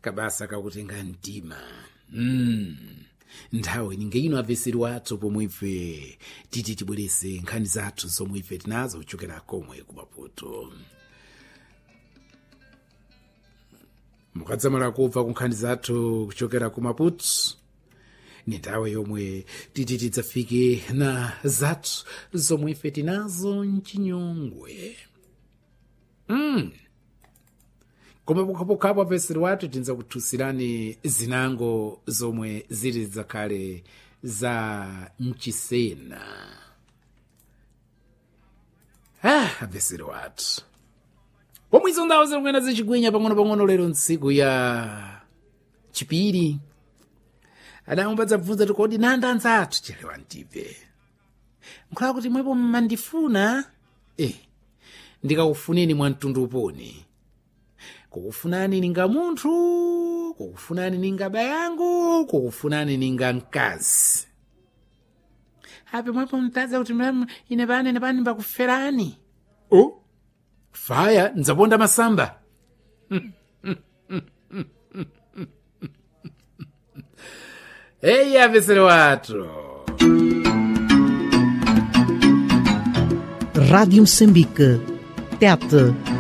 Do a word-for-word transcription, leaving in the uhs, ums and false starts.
kabasa kakutenga mtima. Mm. Nthawi ninge ino aveseri wathu pomwe ife titi tibwerese nkhani zathu zomwe ife tinazo kuchokera komwe ku Maputo. Mukadzamala kubva ku nkhani zathu kuchokera ku Maputo, ni nthawi yomwe titi tidzafike na zathu zomwe ife tinazo mchinyongwe. Mm. Koma pokhapokhapo aveseri wathu tinza kuthusirani zinango zomwe zili zakhale za mchisena. Ah, aveseri wathu pomwe izo ndawo zomwena zichigwinya pang'ono-pang'ono lero ntsiku ya chipiri adambo dzabvunza tikodi nanda anzathu chelewa ntipe nkhala kuti mwepo mmandifuna eh ndikakufuneni mwa mtundu uponi, kukufunani ninga munthu, kukufunani ninga bayangu, kukufunani ninga mkazi. Hape mwepo mtaza kuti mlamu ine bane ne bane mbakuferani. Oh, faya nzaponda masamba. Hey, aveseri wathu. Rádio Moçambique, Tete.